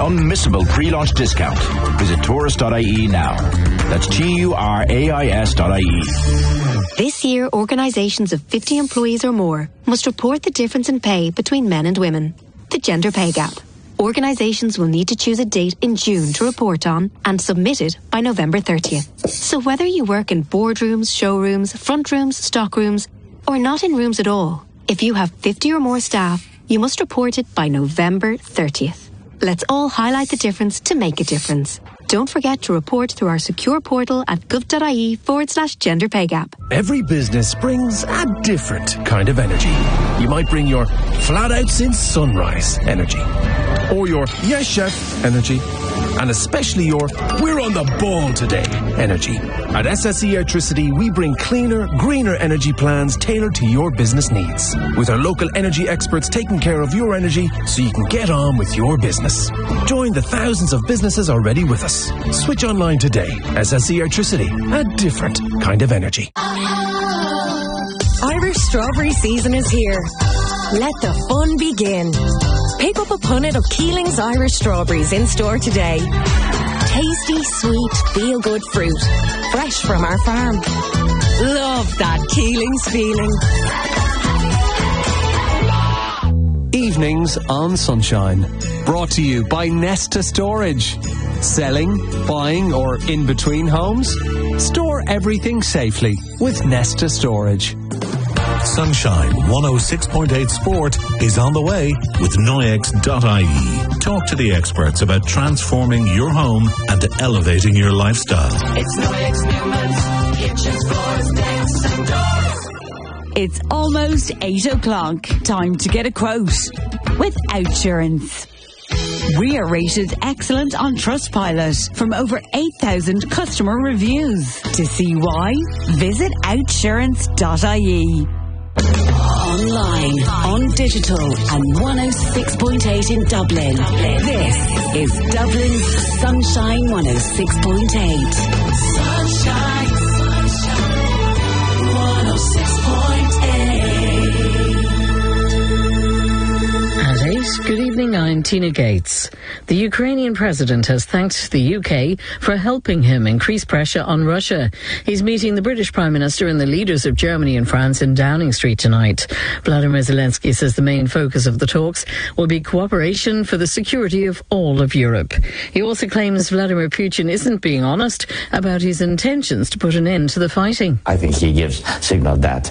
unmissable pre-launch discount. Visit tourist.ie now. That's TURAIS.ie. This year, organisations of 50 employees or more must report the difference in pay between men and women, the gender pay gap. Organisations will need to choose a date in June to report on and submit it by November 30th. So whether you work in boardrooms, showrooms, front rooms, stock rooms, or not in rooms at all, if you have 50 or more staff, you must report it by November 30th. Let's all highlight the difference to make a difference. Don't forget to report through our secure portal at gov.ie/gender pay gap. Every business brings a different kind of energy. You might bring your flat out since sunrise energy, or your yes chef energy, and especially your we're on the ball today energy. At SSE Electricity, we bring cleaner, greener energy plans tailored to your business needs, with our local energy experts taking care of your energy so you can get on with your business. Join the thousands of businesses already with us. Switch online today. SSE Electricity, a different kind of energy. Irish strawberry season is here. Let the fun begin. Pick up a punnet of Keeling's Irish strawberries in store today. Tasty, sweet, feel-good fruit. Fresh from our farm. Love that Keeling's feeling. Evenings on Sunshine. Brought to you by Nesta Storage. Selling, buying or in between homes? Store everything safely with Nesta Storage. Sunshine 106.8 Sport is on the way with Noyex.ie. Talk to the experts about transforming your home and elevating your lifestyle. It's Noyex Newman's kitchens, floors, decks and doors. It's almost 8 o'clock. Time to get a quote with Outsurance. We are rated excellent on Trustpilot from over 8,000 customer reviews. To see why, visit outsurance.ie. Online, on digital, and 106.8 in Dublin. This is Dublin's Sunshine 106.8. Sunshine, sunshine, 106.8. At 8, good evening, I'm Tina Gates. The Ukrainian president has thanked the UK for helping him increase pressure on Russia. He's meeting the British Prime Minister and the leaders of Germany and France in Downing Street tonight. Vladimir Zelensky says the main focus of the talks will be cooperation for the security of all of Europe. He also claims Vladimir Putin isn't being honest about his intentions to put an end to the fighting. I think he gives signal that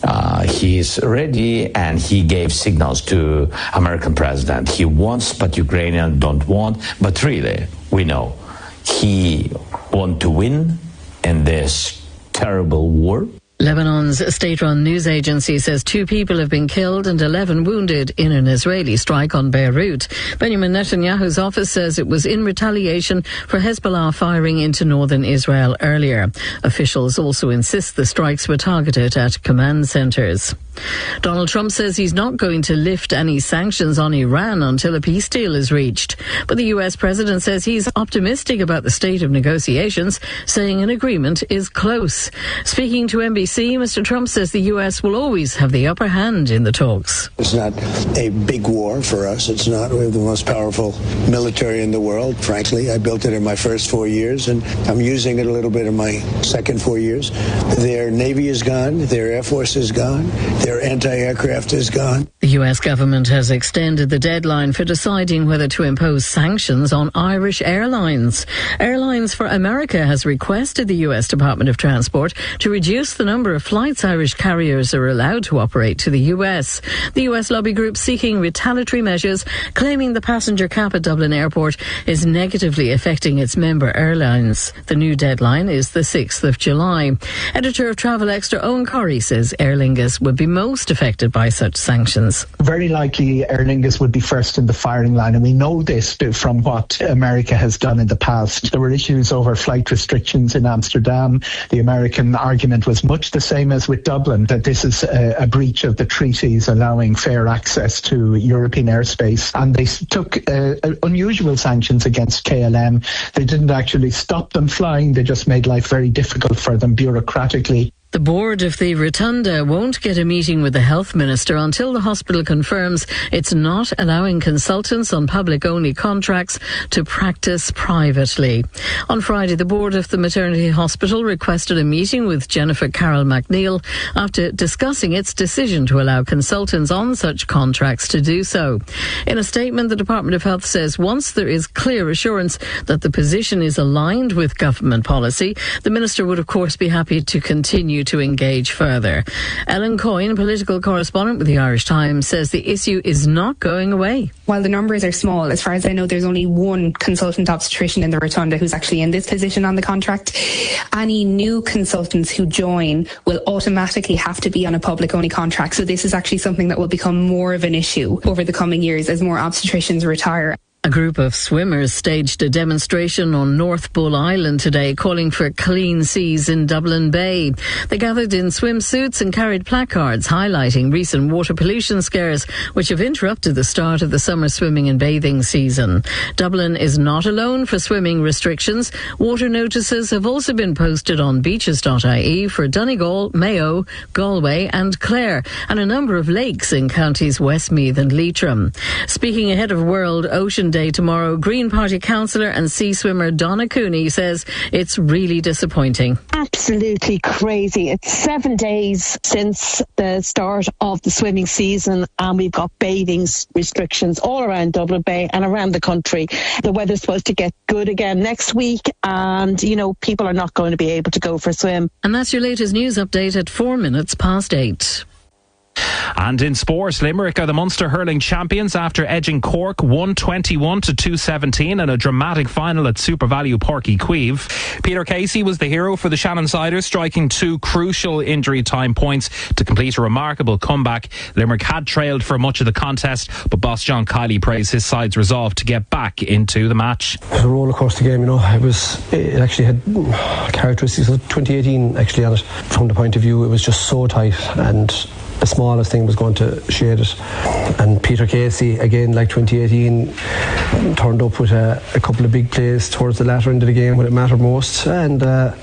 he is ready, and he gave signals to American president. He wants, but Ukrainians don't want. But really, we know he wants to win in this terrible war. Lebanon's state-run news agency says 2 people have been killed and 11 wounded in an Israeli strike on Beirut. Benjamin Netanyahu's office says it was in retaliation for Hezbollah firing into northern Israel earlier. Officials also insist the strikes were targeted at command centres. Donald Trump says he's not going to lift any sanctions on Iran until a peace deal is reached. But the US president says he's optimistic about the state of negotiations, saying an agreement is close. Speaking to NBC, Mr. Trump says the US will always have the upper hand in the talks. It's not a big war for us. It's not the most powerful military in the world, frankly. I built it in my first 4 years, and I'm using it a little bit in my second 4 years. Their Navy is gone. Their Air Force is gone. Their anti-aircraft is gone. The US government has extended the deadline for deciding whether to impose sanctions on Irish Airlines. Airlines for America has requested the US Department of Transport to reduce the number of flights Irish carriers are allowed to operate to the US. The US lobby group seeking retaliatory measures, claiming the passenger cap at Dublin Airport is negatively affecting its member airlines. The new deadline is the 6th of July. Editor of Travel Extra Owen Corrie says Aer Lingus would be most affected by such sanctions. Very likely Aer Lingus would be first in the firing line, and we know this from what America has done in the past. There were issues over flight restrictions in Amsterdam. The American argument was much the same as with Dublin, that this is a breach of the treaties allowing fair access to European airspace, and they took unusual sanctions against KLM. They didn't actually stop them flying, they just made life very difficult for them bureaucratically. The board of the Rotunda won't get a meeting with the health minister until the hospital confirms it's not allowing consultants on public-only contracts to practice privately. On Friday, the board of the maternity hospital requested a meeting with Jennifer Carroll McNeil after discussing its decision to allow consultants on such contracts to do so. In a statement, the Department of Health says once there is clear assurance that the position is aligned with government policy, the minister would of course be happy to continue to engage further. Ellen Coyne, political correspondent with the Irish Times, says the issue is not going away. While the numbers are small, as far as I know, there's only one consultant obstetrician in the Rotunda who's actually in this position on the contract. Any new consultants who join will automatically have to be on a public-only contract. So this is actually something that will become more of an issue over the coming years as more obstetricians retire. A group of swimmers staged a demonstration on North Bull Island today calling for clean seas in Dublin Bay. They gathered in swimsuits and carried placards highlighting recent water pollution scares which have interrupted the start of the summer swimming and bathing season. Dublin is not alone for swimming restrictions. Water notices have also been posted on beaches.ie for Donegal, Mayo, Galway and Clare, and a number of lakes in counties Westmeath and Leitrim. Speaking ahead of World Ocean Day tomorrow, Green Party councillor and sea swimmer Donna Cooney says it's really disappointing. Absolutely crazy. It's 7 days since the start of the swimming season and we've got bathing restrictions all around Dublin Bay and around the country. The weather's supposed to get good again next week and, you know, people are not going to be able to go for a swim. And that's your latest news update at 8:04. And in sport, Limerick are the Munster hurling champions after edging Cork 121-217 in a dramatic final at Super Value Páirc Uí Chaoimh. Peter Casey was the hero for the Shannonsiders, striking 2 crucial injury time points to complete a remarkable comeback. Limerick had trailed for much of the contest, but boss John Kiley praised his side's resolve to get back into the match. It was a rollercoaster game, you know. It actually had characteristics of 2018 actually on it. From the point of view, it was just so tight and the smallest thing was going to shade it. And Peter Casey, again, like 2018, turned up with a couple of big plays towards the latter end of the game when it mattered most. And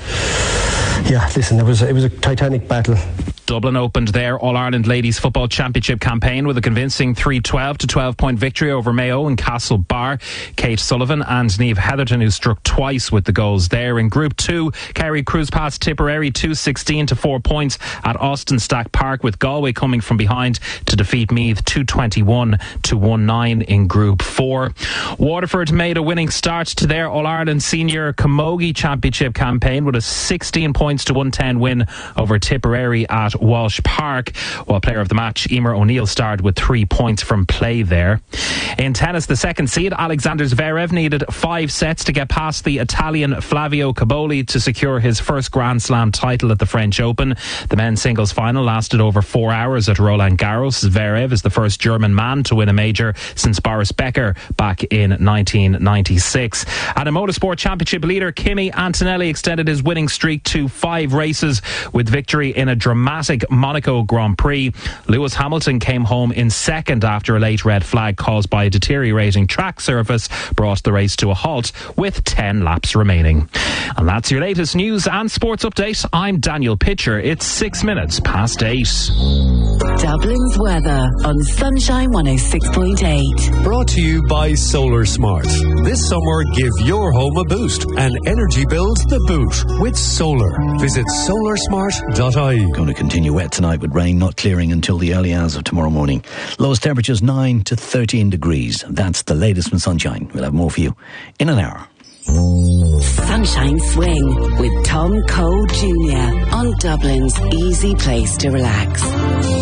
it was a titanic battle. Dublin opened their All-Ireland Ladies Football Championship campaign with a convincing 3-12 to 12-point victory over Mayo and Castlebar. Kate Sullivan and Niamh Heatherton, who struck twice with the goals there. In Group 2, Kerry cruised past Tipperary 2-16 to 4 points at Austin Stack Park, with Galway coming from behind to defeat Meath 221 to 19 in Group 4. Waterford made a winning start to their All-Ireland Senior Camogie Championship campaign with a 16 points to 110 win over Tipperary at Walsh Park, while player of the match Emer O'Neill starred with 3 points from play there. In tennis, the second seed Alexander Zverev needed 5 sets to get past the Italian Flavio Caboli to secure his first Grand Slam title at the French Open. The men's singles final lasted over 4 hours at Roland Garros. Zverev is the first German man to win a major since Boris Becker back in 1996. And a motorsport championship leader Kimi Antonelli extended his winning streak to 5 races with victory in a dramatic Monaco Grand Prix. Lewis Hamilton came home in second after a late red flag caused by a deteriorating track surface brought the race to a halt with 10 laps remaining. And that's your latest news and sports update. I'm Daniel Pitcher. It's 6 minutes past 8. Dublin's weather on Sunshine 106.8. Brought to you by Solar Smart. This summer, give your home a boost and energy bills the boot with solar. Visit solarsmart.ie. Going to continue wet tonight with rain not clearing until the early hours of tomorrow morning. Lowest temperatures 9 to 13 degrees. That's the latest from Sunshine. We'll have more for you in an hour. Sunshine Swing with Tom Cole Jr. on Dublin's easy place to relax.